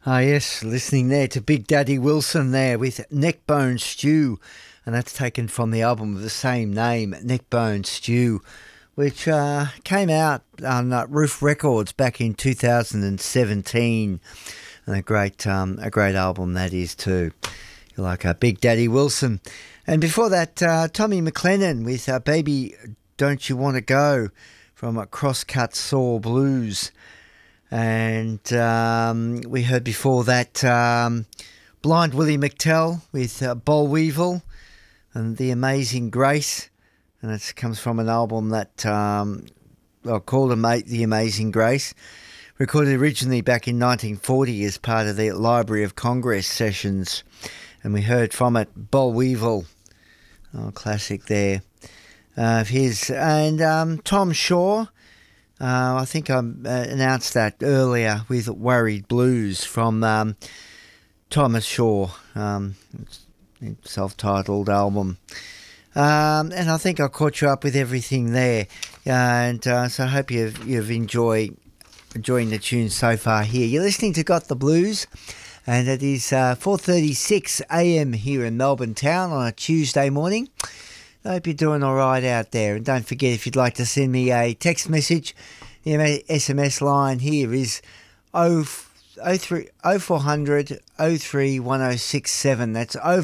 Ah, yes, listening there to Big Daddy Wilson there with Neckbone Stew, and that's taken from the album of the same name, Neckbone Stew, which came out on Roof Records back in 2017, and a great album that is too. You like Big Daddy Wilson, and before that, Tommy McLennan with Baby Don't You Want to Go from Crosscut Saw Blues. And we heard before that Blind Willie McTell with Boll Weevil and The Amazing Grace. And it comes from an album that called The Amazing Grace. Recorded originally back in 1940 as part of the Library of Congress sessions. And we heard from it Boll Weevil. Oh, classic there of his. And Tom Shaw. I think I announced that earlier with Worried Blues from Thomas Shaw, self-titled album. And I think I caught you up with everything there. And so I hope you've enjoying the tunes so far here. You're listening to Got the Blues, and it is 4:36 a.m. here in Melbourne town on a Tuesday morning. I hope you're doing all right out there. And don't forget, if you'd like to send me a text message, the SMS line here is 0400 03 1067. That's